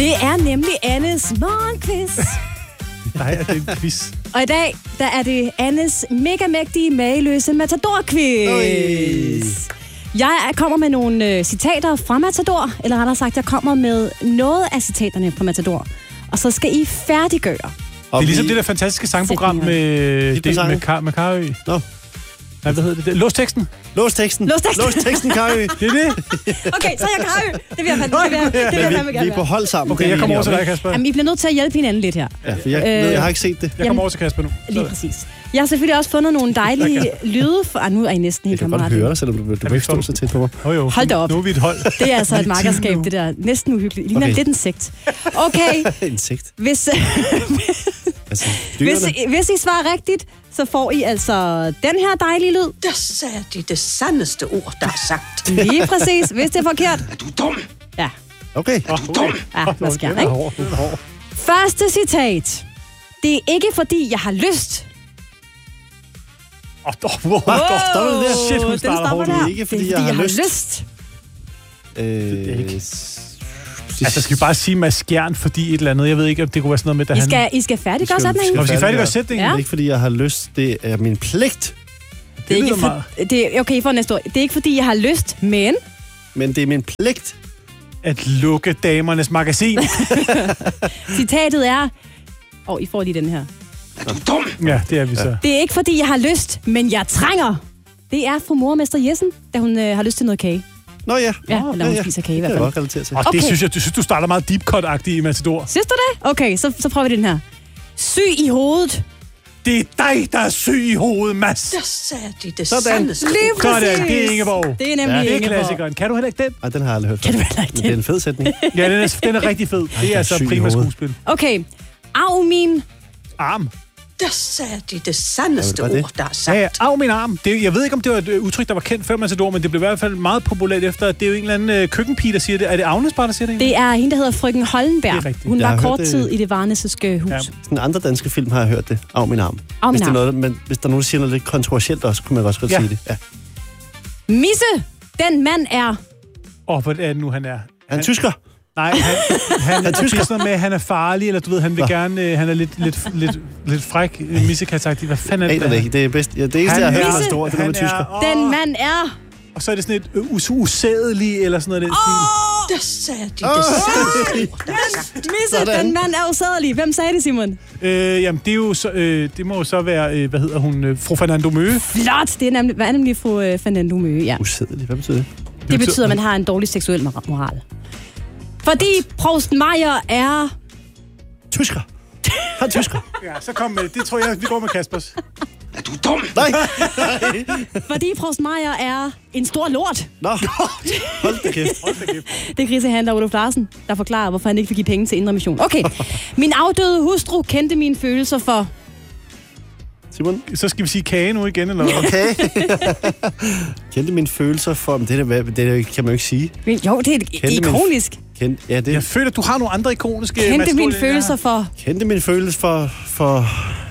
Det er nemlig Annes morgenquiz. Nej, det er en quiz. Og i dag, der er det Annes megamægtige, mageløse Matador-quiz. Jeg kommer med nogle citater fra Matador, eller rettere sagt, jeg kommer med noget af citaterne fra Matador. Og så skal I færdiggøre. Det er ligesom det der fantastiske sangprogram med Karø. Nå. Nej, hvad hedder det? Låsteksten. Låsteksten, Karø. Det er det. Okay, så er jeg Karø. Det vil jeg fandme gerne. Vi er på hold sammen. Okay, jeg kommer over til dig, Kasper. Jamen, I bliver nødt til at hjælpe hinanden lidt her. Ja, for jeg har ikke set det. Jeg kommer over til Kasper nu. Lige præcis. Jeg har selvfølgelig også fundet nogle dejlige lyde. Nu er I næsten helt kammerater. Jeg kan godt høre dig, selvom du ikke står så tæt på mig. Hold da op. Nu er vi et hold. Det er altså et makkerskab, det der. Næsten uhyggeligt. Ligner lidt en sekt. Okay. En sekt? Hvis I svarer rigtigt, så får I altså den her dejlige lyd. Der sagde de det sandeste ord, der er sagt. Lige præcis. Hvis det er forkert. Er du dum? Ja. Okay. Dum. Ja, hvad sker der, ikke? Første citat. Det er ikke fordi, jeg har lyst. Shit, hun starter hårdt. Der. Det er ikke fordi, jeg har lyst. Altså, skal vi bare sige maskern, fordi et eller andet? Jeg ved ikke, om det kunne være sådan noget med, I skal færdiggøre sætningen. Og vi skal færdiggøre sætningen. Det er ikke fordi, jeg har lyst. Det er min pligt. Det er ikke okay, I får næste ord. Det er ikke fordi, jeg har lyst, men... Men det er min pligt. At lukke damernes magasin. Citatet er... I får lige den her. Er du dum? Ja, det er vi så. Det er ikke fordi, jeg har lyst, men jeg trænger. Det er fru Mormester Jessen, da hun har lyst til noget kage. Nå ja. Ja, eller hun spiser kage i hvert fald. Det kan jeg godt relatere til. Og det synes jeg, du starter meget deep cut-agtigt i Matador. Synes du det? Okay, så prøver vi den her. Syg i hovedet. Det er dig, der er syg i hovedet, Mads. Der sagde de det Sådan. sandeste ord. Lige præcis. Sådan, det er Ingeborg. Det er nemlig Det er Ingeborg. klassikeren. Kan du heller ikke den? Nej, den har jeg aldrig hørt. Kan du heller ikke Men det er en fed sætning. Ja, den er rigtig fed. Det er altså syg i prima hovedet. skuespil. Okay. Af min... Arm. Der sagde de det sandeste Hvad var det? ord, der er sagt. Ja, af min arm. Jeg ved ikke, om det var et udtryk, der var kendt før Matador, men det blev i hvert fald meget populært efter. Det er jo en eller anden køkkenpige, der siger det. Er det Agnes bare, der siger det? Det er hende, der hedder frøken Hollenberg. Det er rigtigt. Hun Jeg var har kort hørt det. tid i det Varneseske hus. Ja. Sådan andre danske film har jeg hørt det. Af min arm. Af min Hvis, det er arm. noget, men hvis der er nogen, der siger noget lidt kontroversielt også, kunne man også godt sige det. Ja. Misse, den mand er... Hvad er det nu, han er? Han er tysker. Nej, han er tysker. Sådan noget med, at han er farlig, eller du ved, han vil gerne... Han er lidt fræk, missekatagtig. Hvad fanden er det? Aner det ikke. Det er bedst. Ja, det eneste, jeg har hørt, er stor. Det er med tysker. Den mand er... Og så er det sådan et usædelig, eller sådan noget. Der sagde de det sandeste ord, der er sagt. Misse, Sådan. den mand er usædelig. Hvem sagde det, Simon? Jamen, det er jo så, det må jo så være, hvad hedder hun, fru Fernando Møge. Flot! Det er nemlig fru Fernando Møge, ja. Usædelig. Hvad betyder det? Det betyder, at man har en dårlig seksuel moral. Fordi provst Meier er... Tysker. Han er tysker. Ja, så kom med. Det tror jeg, vi går med Kaspers. Er du dum? Nej. Fordi provst Meier er en stor lort. Nå. Hold da kæft. Det er grisehandler Oluf Larsen, der forklarer, hvorfor han ikke vil give penge til Indre Mission. Okay. Min afdøde hustru kendte mine følelser for... Simon? Så skal vi sige kage nu igen, eller hvad? Okay. Kendte mine følelser for... Men det kan man jo ikke sige. Jo, det er ikonisk. Ja, det Jeg føler, at du har nogle andre ikoniske... Kendte mine følelser for... kendte mine følelser for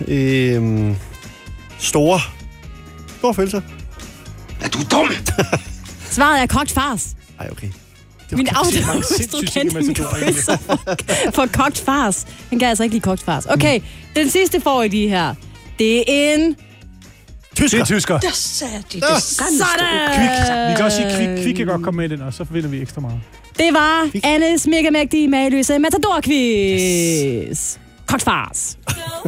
store følelser. Er du dum? Svaret er kogt fars. Ej, okay. Min afdøde hustru kendte mine følelser for kogt fars. Han kan altså ikke lide kogt fars. Okay, den sidste får I lige her. Det er en... Det er tysker. Der sagde de det sandeste ord. Sådan! Vi kan også sige kvik kan godt komme med i den, og så vinder vi ekstra meget. Det var Annes megamægtige, mageløse Matador-quiz. Kogt fars.